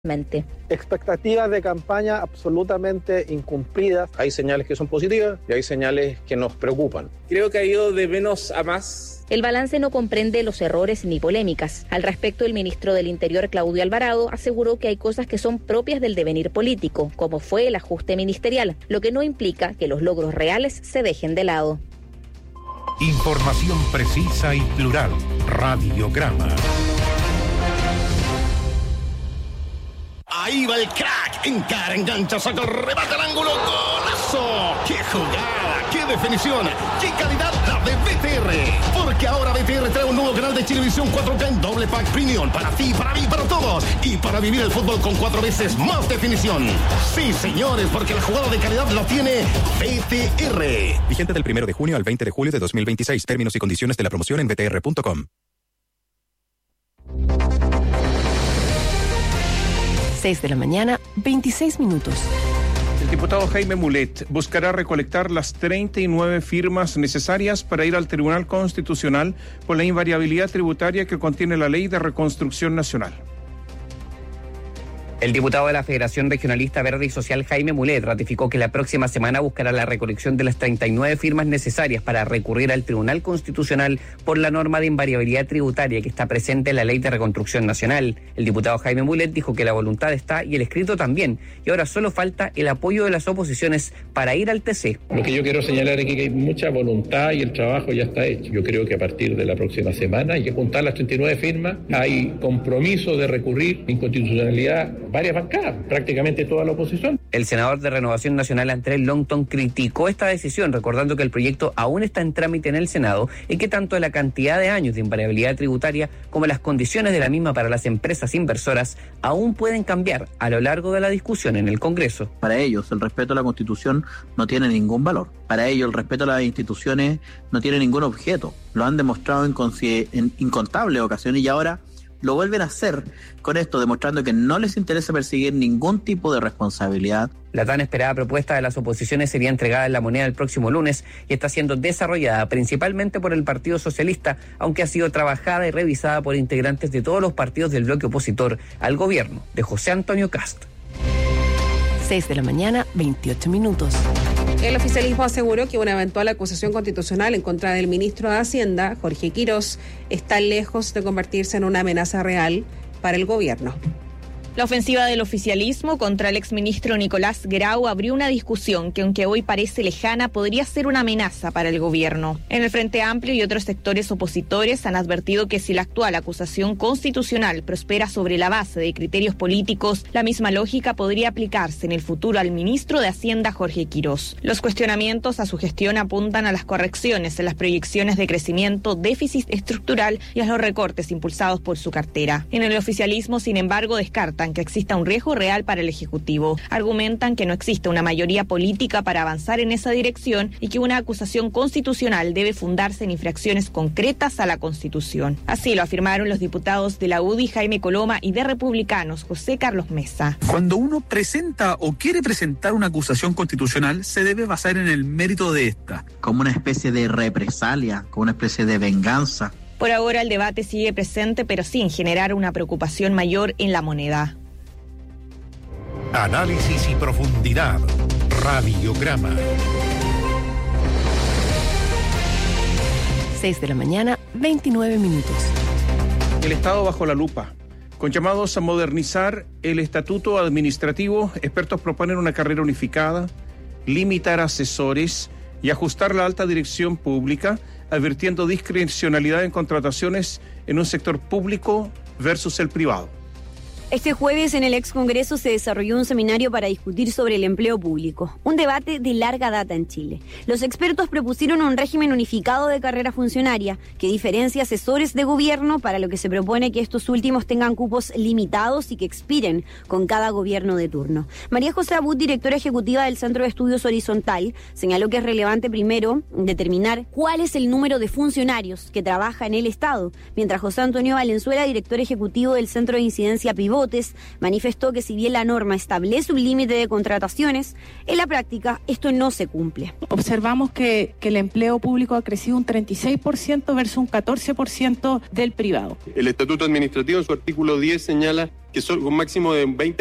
Expectativas de campaña absolutamente incumplidas. Hay señales que son positivas y hay señales que nos preocupan. Creo que ha ido de menos a más. El balance no comprende los errores ni polémicas. Al respecto, el ministro del Interior, Claudio Alvarado, aseguró que hay cosas que son propias del devenir político, como fue el ajuste ministerial, lo que no implica que los logros reales se dejen de lado. Información precisa y plural. Radiograma. Ahí va el crack, encara, engancha, saca el remate al ángulo, ¡golazo! ¡Qué jugada! ¡Qué definición! ¡Qué calidad la de BTR! Porque ahora BTR trae un nuevo canal de Chilevisión 4K en doble pack premium para ti, para mí, para todos y para vivir el fútbol con 4 veces más definición. Sí, señores, porque la jugada de calidad la tiene BTR. Vigente del 1 de junio al 20 de julio de 2026. Términos y condiciones de la promoción en btr.com. 6 de la mañana, 26 minutos. El diputado Jaime Mulet buscará recolectar las 39 firmas necesarias para ir al Tribunal Constitucional por la invariabilidad tributaria que contiene la Ley de Reconstrucción Nacional. El diputado de la Federación Regionalista Verde y Social, Jaime Mulet, ratificó que la próxima semana buscará la recolección de las 39 firmas necesarias para recurrir al Tribunal Constitucional por la norma de invariabilidad tributaria que está presente en la Ley de Reconstrucción Nacional. El diputado Jaime Mulet dijo que la voluntad está y el escrito también, y ahora solo falta el apoyo de las oposiciones para ir al TC. Lo que yo quiero señalar es que hay mucha voluntad y el trabajo ya está hecho. Yo creo que a partir de la próxima semana hay que juntar las 39 firmas, hay compromiso de recurrir inconstitucionalidad varias bancadas, prácticamente toda la oposición. El senador de Renovación Nacional, Andrés Longton, criticó esta decisión, recordando que el proyecto aún está en trámite en el Senado y que tanto la cantidad de años de invariabilidad tributaria como las condiciones de la misma para las empresas inversoras aún pueden cambiar a lo largo de la discusión en el Congreso. Para ellos, el respeto a la Constitución no tiene ningún valor. Para ellos, el respeto a las instituciones no tiene ningún objeto. Lo han demostrado en incontables ocasiones y ahora lo vuelven a hacer con esto, demostrando que no les interesa perseguir ningún tipo de responsabilidad. La tan esperada propuesta de las oposiciones sería entregada en La Moneda el próximo lunes y está siendo desarrollada principalmente por el Partido Socialista, aunque ha sido trabajada y revisada por integrantes de todos los partidos del bloque opositor al gobierno de José Antonio Kast. 6 de la mañana, 28 minutos. El oficialismo aseguró que una eventual acusación constitucional en contra del ministro de Hacienda, Jorge Quirós, está lejos de convertirse en una amenaza real para el gobierno. La ofensiva del oficialismo contra el exministro Nicolás Grau abrió una discusión que, aunque hoy parece lejana, podría ser una amenaza para el gobierno. En el Frente Amplio y otros sectores opositores han advertido que si la actual acusación constitucional prospera sobre la base de criterios políticos, la misma lógica podría aplicarse en el futuro al ministro de Hacienda, Jorge Quirós. Los cuestionamientos a su gestión apuntan a las correcciones en las proyecciones de crecimiento, déficit estructural y a los recortes impulsados por su cartera. En el oficialismo, sin embargo, descartan que exista un riesgo real para el Ejecutivo. Argumentan que no existe una mayoría política para avanzar en esa dirección y que una acusación constitucional debe fundarse en infracciones concretas a la Constitución. Así lo afirmaron los diputados de la UDI, Jaime Coloma, y de Republicanos, José Carlos Mesa. Cuando uno presenta o quiere presentar una acusación constitucional, se debe basar en el mérito de esta. Como una especie de represalia, como una especie de venganza. Por ahora el debate sigue presente, pero sin generar una preocupación mayor en La Moneda. Análisis y profundidad. Radiograma. 6 de la mañana, 29 minutos. El Estado bajo la lupa. Con llamados a modernizar el estatuto administrativo, expertos proponen una carrera unificada, limitar asesores y ajustar la alta dirección pública, advirtiendo discrecionalidad en contrataciones en un sector público versus el privado. Este jueves en el ex Congreso se desarrolló un seminario para discutir sobre el empleo público, un debate de larga data en Chile. Los expertos propusieron un régimen unificado de carrera funcionaria que diferencia asesores de gobierno, para lo que se propone que estos últimos tengan cupos limitados y que expiren con cada gobierno de turno. María José Abud, directora ejecutiva del Centro de Estudios Horizontal, señaló que es relevante primero determinar cuál es el número de funcionarios que trabaja en el Estado, mientras José Antonio Valenzuela, director ejecutivo del Centro de Incidencia Pivot, Botes manifestó que si bien la norma establece un límite de contrataciones, en la práctica esto no se cumple. Observamos que el empleo público ha crecido un 36% versus un 14% del privado. El Estatuto Administrativo en su artículo 10 señala que son un máximo de 20